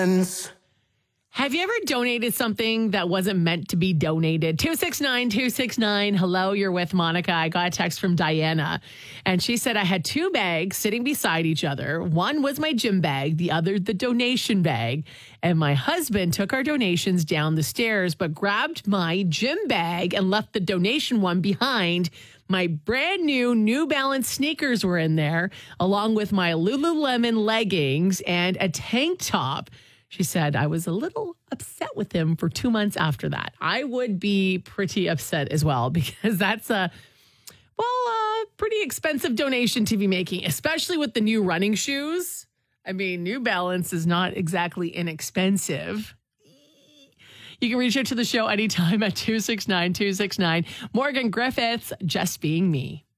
friends. Have you ever donated something that wasn't meant to be donated? 269-269. Hello, you're with Monica. I got a text from Diana, and she said I had two bags sitting beside each other. One was my gym bag, the other the donation bag. And my husband took our donations down the stairs, but grabbed my gym bag and left the donation one behind. My brand New Balance sneakers were in there, along with my Lululemon leggings and a tank top. She said, I was a little upset with him for 2 months after that. I would be pretty upset as well, because that's a pretty expensive donation to be making, especially with the new running shoes. I mean, New Balance is not exactly inexpensive. You can reach out to the show anytime at 269-269. Morgan Griffiths, Just Being Me.